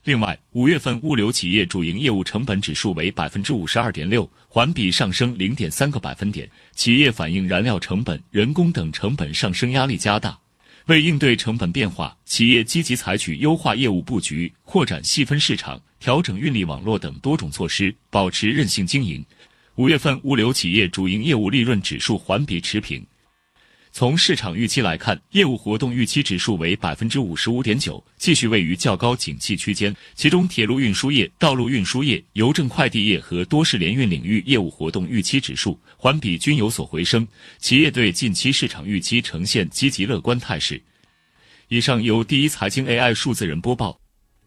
另外，5月份物流企业主营业务成本指数为 52.6%， 环比上升 0.3个百分点。企业反映燃料成本、人工等成本上升压力加大。为应对成本变化，企业积极采取优化业务布局、扩展细分市场、调整运力网络等多种措施，保持韧性经营。5月份物流企业主营业务利润指数环比持平。从市场预期来看，业务活动预期指数为 55.9%， 继续位于较高景气区间。其中，铁路运输业、道路运输业、邮政快递业和多式联运领域业务活动预期指数环比均有所回升。企业对近期市场预期呈现积极乐观态势。以上由第一财经 AI 数字人播报。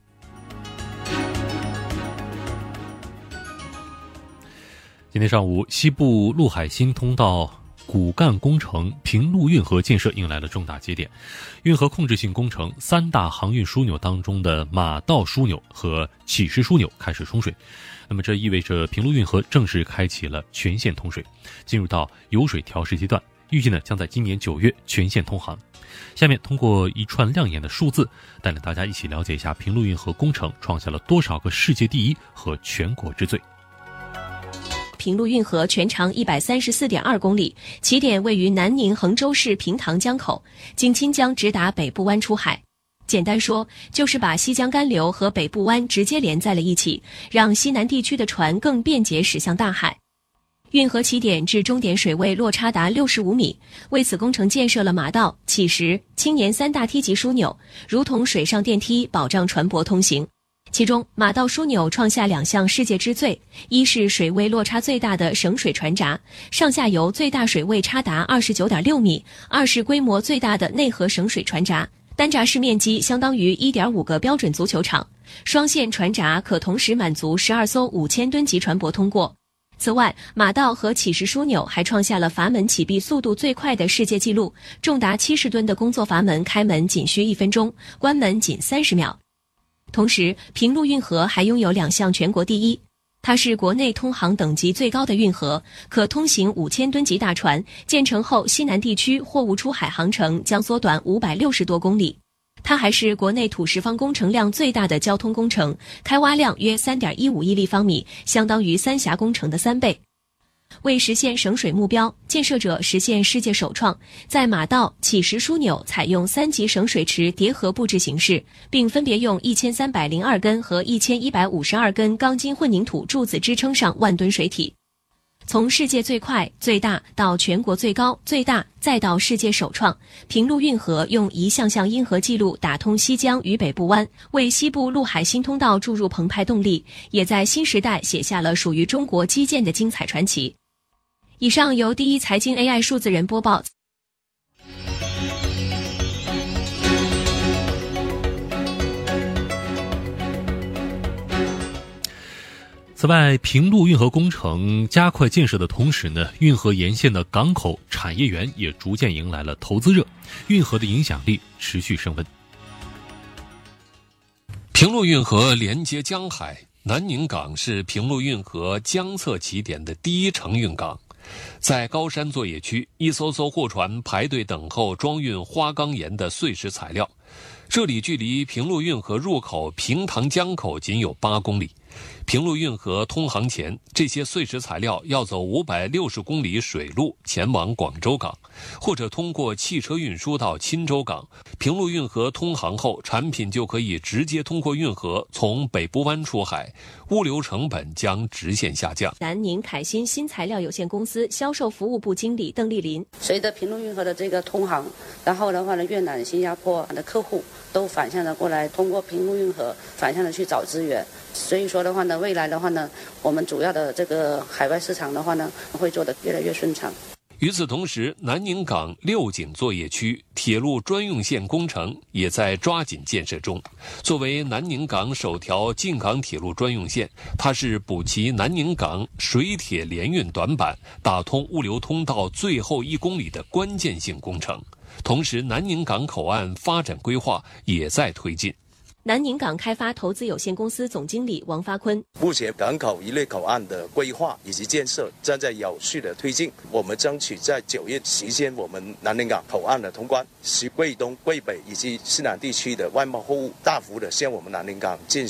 今天上午，西部陆海新通道骨干工程平陆运河建设迎来了重大节点，运河控制性工程3大航运枢纽当中的马道枢纽和启石枢纽开始冲水，那么这意味着平陆运河正式开启了全线通水，进入到油水调试阶段，预计呢将在今年9月全线通航。下面通过一串亮眼的数字，带领大家一起了解一下平陆运河工程创下了多少个世界第一和全国之最。 平陆运河全长134.2公里，起点位于南宁衡州市平塘江口，经清江直达北部湾出海。简单说，就是把西江干流和北部湾直接连在了一起，让西南地区的船更便捷驶向大海。运河起点至终点水位落差达65米，为此工程建设了马道、启石、青年3大梯级枢纽，如同水上电梯，保障船舶通行。其中，马道枢纽创下2项世界之最，一是水位落差最大的省水船闸，上下游最大水位差达 29.6 米；二是规模最大的内河省水船闸，单闸室面积相当于 1.5 个标准足球场，双线船闸可同时满足12艘5000吨级船舶通过。此外，马道和启石枢纽还创下了阀门启闭速度最快的世界纪录，重达70吨的工作阀门开门仅需1分钟，关门仅30秒。同时，平陆运河还拥有2项全国第一，它是国内通航等级最高的运河，可通行5000吨级大船，建成后西南地区货物出海航程将缩短560多公里。它还是国内土石方工程量最大的交通工程，开挖量约 3.15 亿立方米，相当于三峡工程的3倍。为实现省水目标，建设者实现世界首创，在马道、启石枢纽采用3级省水池叠合布置形式，并分别用1302根和1152根钢筋混凝土柱子支撑上万吨水体。从世界最快、最大到全国最高、最大，再到世界首创，平陆运河用一项项因河记录打通西江与北部湾，为西部陆海新通道注入澎湃动力，也在新时代写下了属于中国基建的精彩传奇。以上由第一财经 AI 数字人播报。 此外，平陆运河工程加快建设的同时呢，运河沿线的港口产业园也逐渐迎来了投资热，运河的影响力持续升温。 平陆运河连接江海，南宁港是平陆运河江侧起点的第一承运港。在高山作业区，一艘艘货船排队等候装运花岗岩的碎石材料。这里距离平陆运河入口平塘江口仅有8公里。平陆运河通航前，这些碎石材料要走560公里水路前往广州港，或者通过汽车运输到钦州港。平陆运河通航后，产品就可以直接通过运河从北部湾出海，物流成本将直线下降。 南宁凯新新材料有限公司销售服务部经理邓丽林： 随着平陆运河的这个通航，然后的话呢，越南、新加坡的客户都反向的过来，通过平陆运河反向的去找资源。所以说的话呢，未来的话呢，我们主要的这个海外市场的话呢，会做得越来越顺畅。 与此同时，南宁港6井作业区铁路专用线工程也在抓紧建设中。作为南宁港首条进港铁路专用线，它是补齐南宁港水铁联运短板、打通物流通道最后1公里的关键性工程。同时，南宁港口岸发展规划也在推进。 南宁港开发投资有限公司总经理王发坤： 目前港口一类口岸的规划以及建设正在有序的推进，我们争取在9月实现我们南宁港口岸的通关，使桂东、桂北以及西南地区的外贸货物大幅的向我们南宁港进行